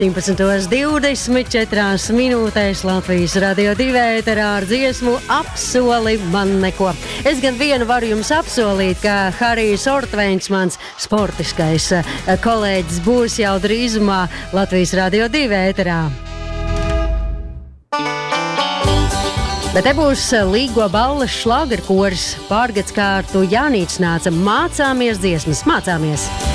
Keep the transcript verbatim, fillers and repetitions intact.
divpadsmit divdesmit četras minūtēs Latvijas Radio divi ēterā ar dziesmu Apsoli man neko. Es gan vienu varu jums apsolīt, ka Harijs Ortveins, mans sportiskais kolēģis, būs jau drīzumā Latvijas Radio divi ēterā. Bet te būs Līgo balles šlagerkoris, pārgadskārtu Jānīts nāca, mācāmies dziesmas, mācāmies!